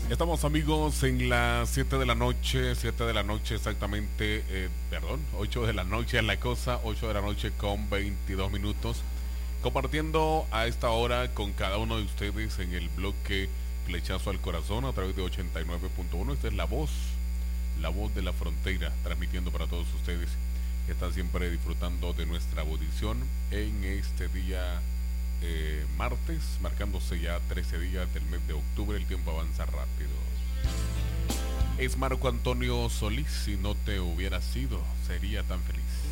Estamos amigos en las 7 de la noche, 7 de la noche exactamente, perdón, 8 de la noche es la cosa, 8 de la noche con 22 minutos, compartiendo a esta hora con cada uno de ustedes en el bloque Flechazo al Corazón a través de 89.1. Esta es la voz de la frontera, transmitiendo para todos ustedes que están siempre disfrutando de nuestra audición en este día martes, marcándose ya 13 días del mes de octubre. El tiempo avanza rápido. Es Marco Antonio Solís. Si no te hubiera sido, sería tan feliz.